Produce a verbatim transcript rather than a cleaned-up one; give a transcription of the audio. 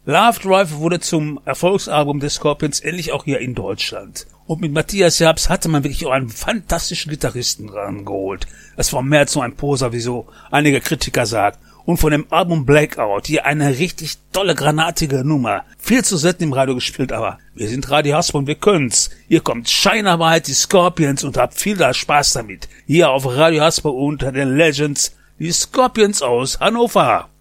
Love Drive wurde zum Erfolgsalbum des Scorpions, endlich auch hier in Deutschland. Und mit Matthias Herbst hatte man wirklich auch einen fantastischen Gitarristen rangeholt. Das war mehr als nur ein Poser, wie so einige Kritiker sagen. Und von dem Album Blackout, hier eine richtig tolle, granatige Nummer. Viel zu selten im Radio gespielt, aber wir sind Radio Hasper und wir können's. Hier kommt Scheinarbeit, die Scorpions und habt viel Spaß damit. Hier auf Radio Hasper unter den Legends, die Scorpions aus Hannover.